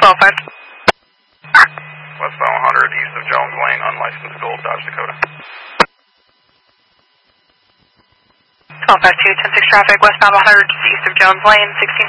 12-5. Westbound 100 east of Jones Lane, unlicensed Gold, Dodge Dakota. 12-5-2, 10-6 traffic, westbound 100 east of Jones Lane, 16.